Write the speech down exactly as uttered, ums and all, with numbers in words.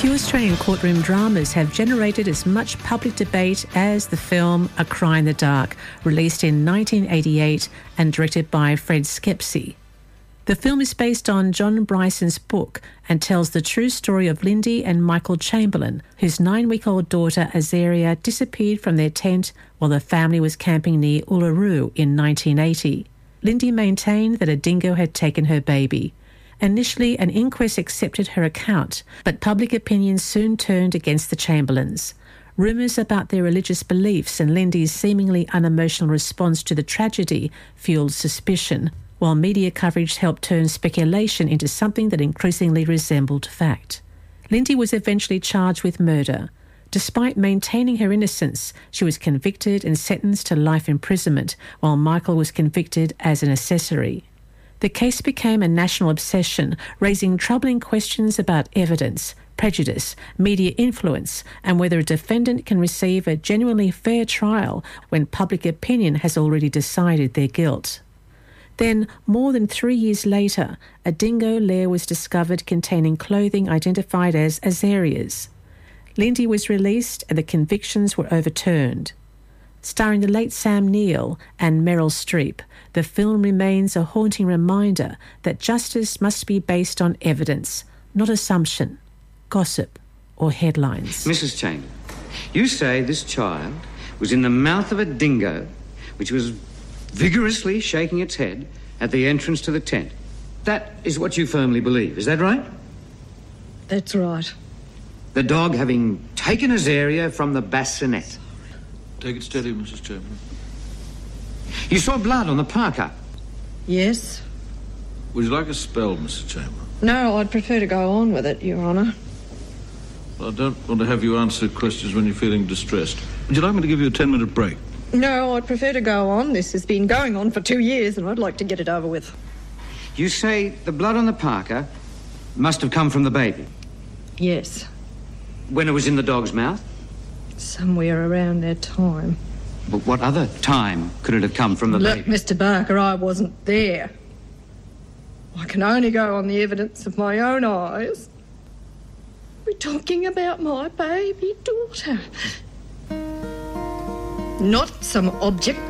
Few Australian courtroom dramas have generated as much public debate as the film A Cry in the Dark, released in nineteen eighty-eight and directed by Fred Skepsey. The film is based on John Bryson's book and tells the true story of Lindy and Michael Chamberlain, whose nine-week-old daughter Azaria disappeared from their tent while the family was camping near Uluru in nineteen eighty. Lindy maintained that a dingo had taken her baby. Initially, an inquest accepted her account, but public opinion soon turned against the Chamberlains. Rumours about their religious beliefs and Lindy's seemingly unemotional response to the tragedy fuelled suspicion, while media coverage helped turn speculation into something that increasingly resembled fact. Lindy was eventually charged with murder. Despite maintaining her innocence, she was convicted and sentenced to life imprisonment, while Michael was convicted as an accessory. The case became a national obsession, raising troubling questions about evidence, prejudice, media influence, and whether a defendant can receive a genuinely fair trial when public opinion has already decided their guilt. Then, more than three years later, a dingo lair was discovered containing clothing identified as Azaria's. Lindy was released and the convictions were overturned. Starring the late Sam Neill and Meryl Streep, the film remains a haunting reminder that justice must be based on evidence, not assumption, gossip, or headlines. Missus Chamberlain, you say this child was in the mouth of a dingo, which was vigorously shaking its head at the entrance to the tent. That is what you firmly believe, is that right? That's right. The dog having taken Azaria from the bassinet. Take it steady, Missus Chamberlain. You saw blood on the parka? Yes. Would you like a spell, Missus Chamberlain? No, I'd prefer to go on with it, Your Honour. Well, I don't want to have you answer questions when you're feeling distressed. Would you like me to give you a ten-minute break? No, I'd prefer to go on. This has been going on for two years and I'd like to get it over with. You say the blood on the parka must have come from the baby? Yes. When it was in the dog's mouth? Somewhere around that time. But what other time could it have come from the Look, baby? Mister Barker, I wasn't there. I can only go on the evidence of my own eyes. We're talking about my baby daughter. Not some object